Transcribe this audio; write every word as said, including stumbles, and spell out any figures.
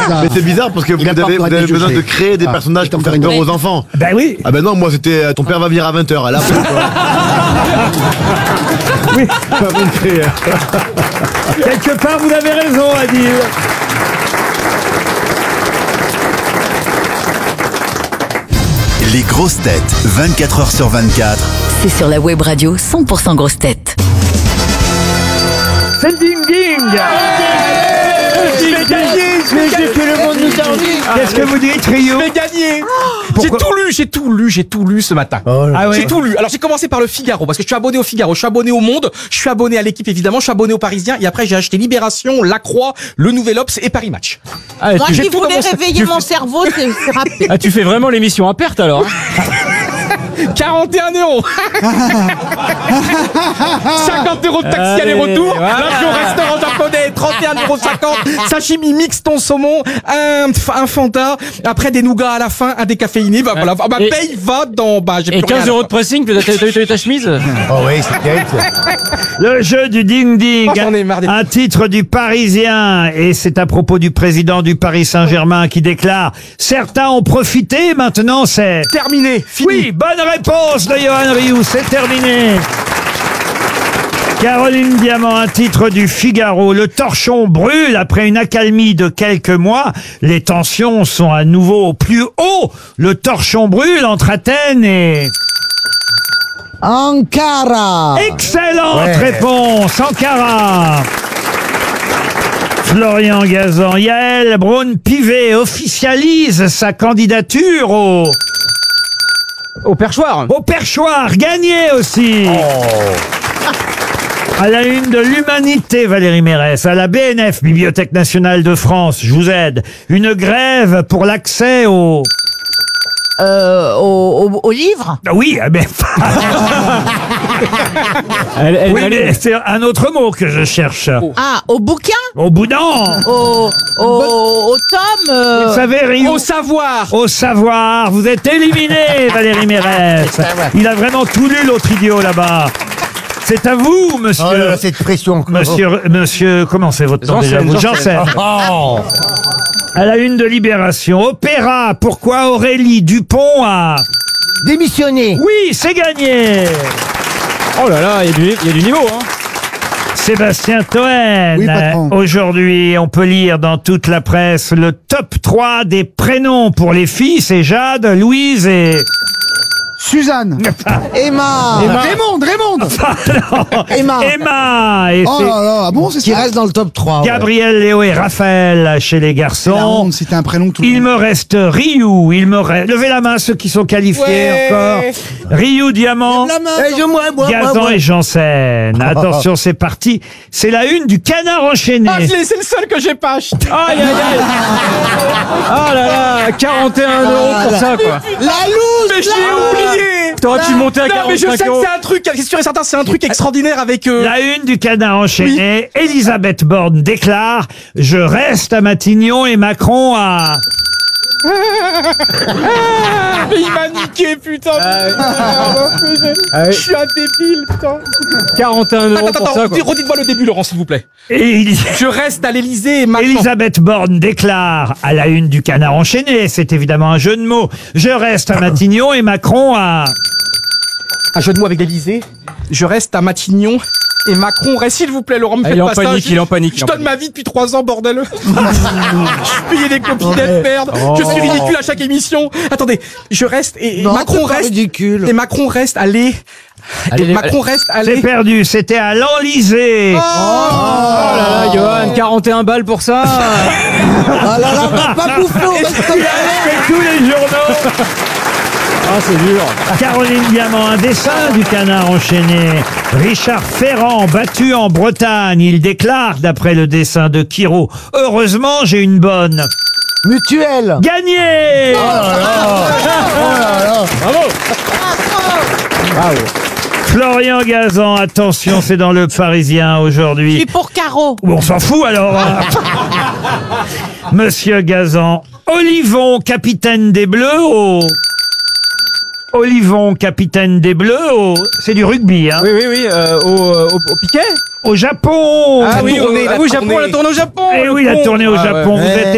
ça. Mais c'est bizarre parce que vous Il a pas avez, vous encore avez été besoin jugé. de créer des Ah, personnages je t'en pour faire fais une peur autre. aux enfants. Ben oui. Ah ben non, moi c'était euh, ton père va venir à vingt heures. À la fin, Oui. pas compris. Quelque part, vous avez raison, Adil. Les grosses têtes, vingt-quatre heures sur vingt-quatre. C'est sur la web radio cent pour cent grosses têtes. C'est le ding-ding. que le monde nous a envie. Qu'est-ce que vous dites, Rio? Je vais gagner. J'ai Pourquoi tout lu, j'ai tout lu, j'ai tout lu ce matin. Ah ouais. J'ai tout lu. Alors j'ai commencé par le Figaro parce que je suis abonné au Figaro, je suis abonné au Monde, je suis abonné à l'équipe évidemment, je suis abonné au Parisien et après j'ai acheté Libération, La Croix, Le Nouvel Obs et Paris Match. Ah, Moi tu, qui tu- voulais comment ça- réveiller tu- mon cerveau, c'est c'est rapide. Ah, tu fais vraiment l'émission à perte alors. quarante et un euros. cinquante euros de taxi Allez, aller-retour. voilà. Là, au restaurant japonais, trente et un euros cinquante. Sashimi mix ton saumon, un, un Fanta, après des nougats à la fin, un décaféiné. Bah, voilà. Ma Et- paye va dans, bah, j'ai Et plus rien à quinze la euros fin. de pressing, t'as t'as- t'as eu ta chemise? Oh oui, c'est terrible. Le jeu du ding-ding. Oh, j'en ai marre des- Un titre du Parisien. Et c'est à propos du président du Paris Saint-Germain qui déclare « Certains ont profité, maintenant c'est... » Terminé, fini. Oui, bonne réponse de Johan Rioux, c'est terminé. Caroline Diamant, un titre du Figaro. Le torchon brûle après une accalmie de quelques mois. Les tensions sont à nouveau au plus haut. Le torchon brûle entre Athènes et... Ankara. Excellente Ouais. réponse, Ankara. Florian Gazan, Yael Braun-Pivet officialise sa candidature au... Au perchoir. Au perchoir, gagné aussi. À la une de l'Humanité, Valérie Mérès. À la B N F, Bibliothèque nationale de France, je vous aide. Une grève pour l'accès au... Euh, au, au, au livre. Ah oui, ah ben... Elle, elle- oui, elle- mais c'est un autre mot que je cherche. Ah, au bouquin. Au boudin. Au, au, au tome. euh, Vous savez, Rio... Au savoir. Au savoir, vous êtes éliminé, Valérie Mérès. Il a vraiment tout lu, l'autre idiot, là-bas. C'est à vous, monsieur. Oh là là, cette pression. Monsieur, monsieur, comment c'est votre nom déjà Janssen, vous Janssen. Janssen. Oh. À la une de Libération. Opéra, pourquoi Aurélie Dupont a... Démissionner. Oui, c'est gagné. Oh là là, il y, a du- il y a du niveau, hein. Sébastien Toen. Oui, patron. Aujourd'hui, on peut lire dans toute la presse le top trois des prénoms pour les filles. C'est Jade, Louise et... Suzanne. Emma. Raymond, Raymond. Emma. Emma. Et Oh c'est là là, ah bon, c'est Qui ça. reste dans le top trois. ouais. Gabriel, Léo et Raphaël chez les C'est la garçons. honte, c'était un prénom tout le Il monde. me reste Ryu, il me reste... Levez la main ceux qui sont qualifiés Ouais. encore. Ryu, Diamant, Eh, je, moi, moi, moi, Gazan moi. et Janssen. Attention, c'est parti. C'est la une du Canard enchaîné. Ah, je l'ai, c'est le seul que j'ai pas acheté. Aïe aïe aïe. Ah là là, quarante et un euros pour ça quoi. La loose. Mais je l'ai oublié. T'aurais pu monter à Non, mais je sais quarante-cinq que euros. c'est un truc, c'est sûr et certain, c'est un truc extraordinaire avec. Euh... La une du Canard enchaîné. Elisabeth Borne déclare « Je reste à Matignon et Macron a... Mais il m'a niqué, putain. Ah oui. Je suis un débile, putain. quarante et un euros Attends, pour attends, ça quoi. redites-moi le début, Laurent, s'il vous plaît. » Et il- Je reste à l'Élysée et maintenant. Elisabeth Borne déclare à la une du Canard enchaîné, c'est évidemment un jeu de mots, je reste à Matignon et Macron a... Un jeu de mots avec l'Élysée. Je reste à Matignon. Et Macron reste, s'il vous plaît, Laurent, me Ah, faites il est en pas ça. panique, Je- il est en panique, il Je est en donne panique. ma vie depuis trois ans, bordel. Je payais des copinettes, merde. Je suis ridicule à chaque émission. Attendez, je reste et, et Non, Macron c'est pas reste. ridicule. Et Macron reste à l'é. Allez, Et les- Macron reste à C'est l'é. perdu, c'était à l'Enlysée. Oh là là, Johan, quarante et un balles pour ça. Ah là là, on va pas bouffer, on reste comme ça. Tous les journaux. Ah c'est dur. Caroline Diamant, un dessin du Canard enchaîné. Richard Ferrand, battu en Bretagne, il déclare, d'après le dessin de Kiro, « Heureusement, j'ai une bonne. Mutuelle. » Gagné. Florian Gazan, attention, c'est dans le Parisien Je aujourd'hui. suis pour Caro. Bon, on s'en fout alors. hein. Monsieur Gazan, Olivon, capitaine des Bleus au... Olivon, capitaine des Bleus au... C'est du rugby, hein. Oui oui oui, euh, au, euh, au, au piquet. Au Japon. Ah oui, tourné, au, la ah oui, Japon, tournée. la tournée au Japon. Eh le oui, la con. tournée au Ah ouais. Japon. Vous Ouais. êtes